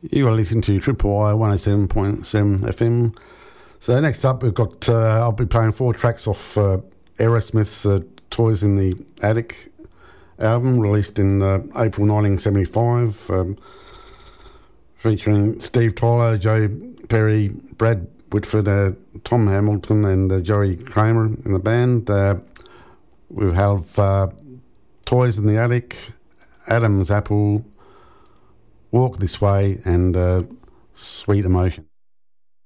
You are listening to Triple Y 107.7 FM. So next up, we've got I'll be playing 4 tracks off Aerosmith's Toys in the Attic album, released in April 1975, featuring Steve Tyler, Joe Perry, Brad Whitford, Tom Hamilton and Jerry Kramer in the band. We have Toys in the Attic, Adam's Apple, Walk This Way and Sweet Emotion.